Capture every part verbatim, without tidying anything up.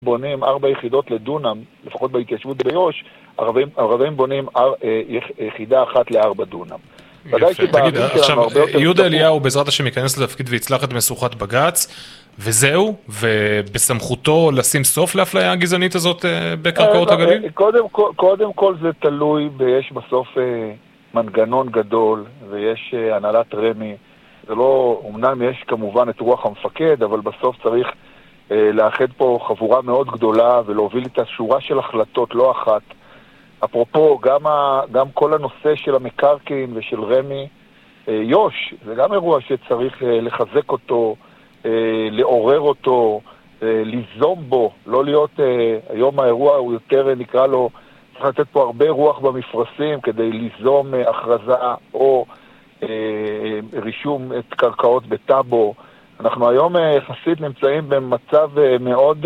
בונים ארבע יחידות לדונם, לפחות בהתיישבות ביו"ש, ערבים, ערבים בונים אר, יחידה אחת לארבע דונם. יפה, תגיד, עכשיו, יהודה אליהו בעזרת השם ייכנס לתפקיד ויצלח את משוכת בג"ץ, וזהו, ובסמכותו לשים סוף לאפליה הגזענית הזאת בקרקעות הגליל? קודם, קודם כל זה תלוי, ויש בסוף מנגנון גדול, ויש הנהלת רמ"י, זה לא, אמנם יש כמובן את רוח המפקד, אבל בסוף צריך לאחד פה חבורה מאוד גדולה, ולהוביל את השורה של החלטות, לא אחת. אפרופו, גם, ה, גם כל הנושא של המקרקעין ושל רמ"י, יו"ש, זה גם אירוע שצריך לחזק אותו, לעורר אותו, ליזום בו, לא להיות, היום האירוע הוא יותר נקרא לו, צריך לתת פה הרבה רוח במפרשים כדי ליזום הכרזה או רישום את קרקעות בטאבו. אנחנו היום יחסית נמצאים במצב מאוד,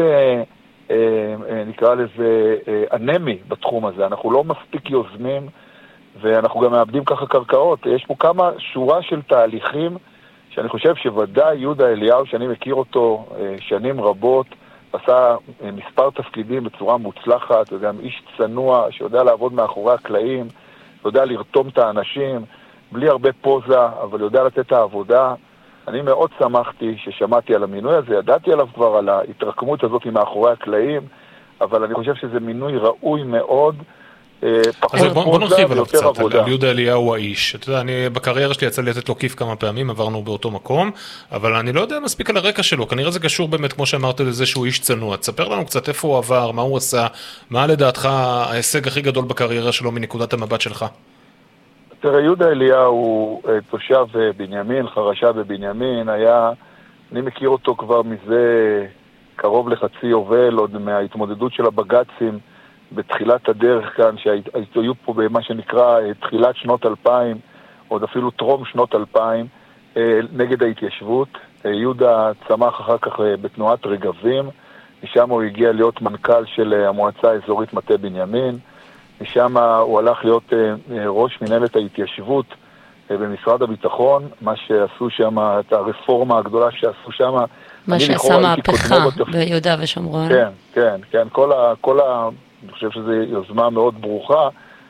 נקרא לזה, אנמי בתחום הזה. אנחנו לא מספיק יוזמים, ואנחנו גם מאבדים ככה קרקעות. יש פה כמה שורה של תהליכים, שאני חושב שוודאי יהודה אליהו, שאני מכיר אותו שנים רבות, עשה מספר תפקידים בצורה מוצלחת, וגם איש צנוע שיודע לעבוד מאחורי הקלעים, יודע לרתום את האנשים, בלי הרבה פוזה, אבל יודע לתת את העבודה. אני מאוד שמחתי ששמעתי על המינוי הזה, ידעתי עליו כבר על ההתרקמות הזאת מאחורי הקלעים, אבל אני חושב שזה מינוי ראוי מאוד, פחות פוזה בוא נרחיב עליו קצת, על יהודה אליהו האיש. אתה יודע, אני בקריירה שלי יצא לי לתת לו כיף כמה פעמים, עברנו באותו מקום, אבל אני לא יודע מספיק על הרקע שלו, כנראה זה קשור באמת, כמו שאמרת, לזה שהוא איש צנוע. תספר לנו קצת איפה הוא עבר, מה הוא עשה, מה לדעתך ההישג הכי גדול בקריירה שלו מנקודת המבט שלך? תראה, יהודה אליהו הוא תושב בנימין, חרשה בבנימין, היה, אני מכיר אותו כבר מזה קרוב לחצי יובל, עוד מההתמודדות של הבג"צים בתחילת הדרך כאן, שהיו פה במה שנקרא תחילת שנות אלפיים, עוד אפילו טרום שנות אלפיים, נגד ההתיישבות. יהודה צמח אחר כך בתנועת רגבים, משם הוא הגיע להיות מנכ"ל של המועצה האזורית מטה בנימין, משם הוא הלך להיות ראש מנהלת ההתיישבות במשרד הביטחון, מה שעשו שם, את הרפורמה הגדולה שעשו שם. מה שעשה מהפכה ביהודה ושומרון. כן, כן, כן, כל ה... כל ה אני חושב שזו יוזמה מאוד ברוכה,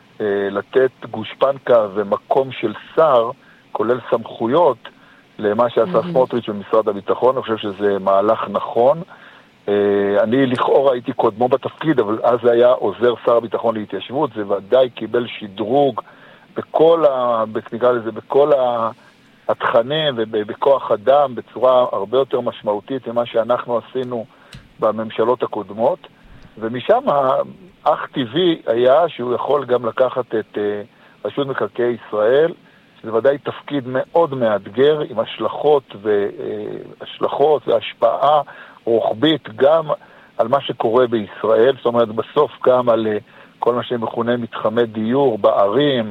לתת גושפנקה ומקום של שר, כולל סמכויות, למה שעשה סמוטריץ' במשרד הביטחון. אני חושב שזה מהלך נכון. אני לכאורה הייתי קודמו בתפקיד, אבל אז זה היה עוזר שר הביטחון להתיישבות, זה ודאי קיבל שדרוג בכל ה... נקרא לזה, בכל התכנים ובכוח אדם, בצורה הרבה יותר משמעותית ממה שאנחנו עשינו בממשלות הקודמות. ומשם האח טבעי היה שהוא יכול גם לקחת את uh, רשות מקרקעי ישראל, שזה ודאי תפקיד מאוד מאתגר, עם השלכות והשלכות והשפעה רוחבית גם על מה שקורה בישראל, זאת אומרת בסוף גם על uh, כל מה שמכונה מתחמי דיור בערים,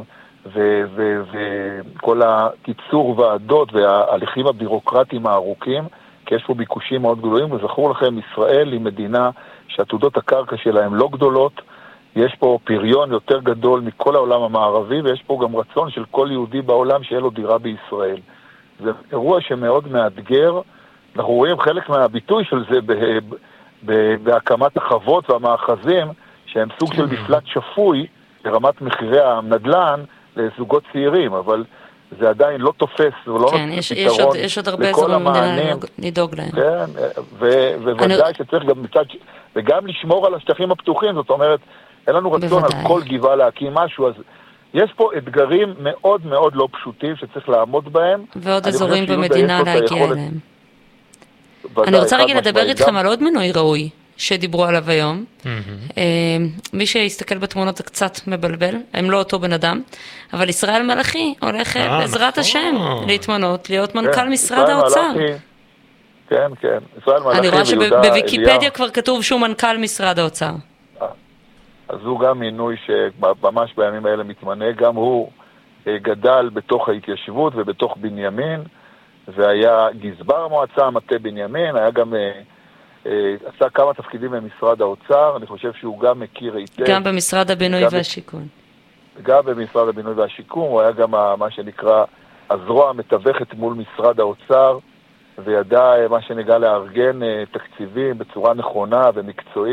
וכל הקיצור ועדות וההליכים הבירוקרטיים הארוכים, כי יש פה ביקושים מאוד גדולים, וזכור לכם, ישראל היא מדינה שעתודות הקרקע שלהם לא גדולות, יש פה פריון יותר גדול מכל העולם המערבי, ויש פה גם רצון של כל יהודי בעולם שיהיה לו דירה בישראל. זה אירוע שמאוד מאתגר, אנחנו רואים חלק מהביטוי של זה ב- ב- בהקמת החוות והמאחזים, שהם סוג של מפלט שפוי לרמת מחירי הנדל"ן לזוגות צעירים, אבל זה עדיין לא תופס, ולא כן, יש, יש, עוד, יש עוד הרבה אזורים במדינה לדאוג להם. כן, ו- וודאי אני... שצריך גם מצד, וגם לשמור על השטחים הפתוחים, זאת אומרת, אין לנו רצון בוודאי. על כל גבעה להקים משהו, אז יש פה אתגרים מאוד מאוד לא פשוטים שצריך לעמוד בהם. ועוד אזורים במדינה להגיע היכולת... אליהם. ודאי, אני רוצה רגע לדבר איתכם גם... על עוד מינוי ראוי, שדיברו עליו היום. Mm-hmm. מי שיסתכל בתמונות זה קצת מבלבל, הם לא אותו בן אדם, אבל ישראל מלאכי הולך 아, בעזרת נכון. השם להתמנות, להיות מנכ"ל כן, משרד האוצר. מלאכי, כן, כן. ישראל מלאכי אני רואה שבוויקיפדיה כבר כתוב שהוא מנכ"ל משרד האוצר. אז הוא גם מינוי שממש בימים האלה מתמנה, גם הוא גדל בתוך ההתיישבות ובתוך בנימין, והיה גזבר המועצה מטה בנימין, היה גם... עשה כמה תפקידים במשרד האוצר, אני חושב שהוא גם מכיר היטב. גם במשרד הבינוי והשיכון. גם במשרד הבינוי והשיכון, הוא היה גם מה שנקרא הזרוע המתווכת מול משרד האוצר, וידע מה שנגע לארגן תקציבים בצורה נכונה ומקצועית.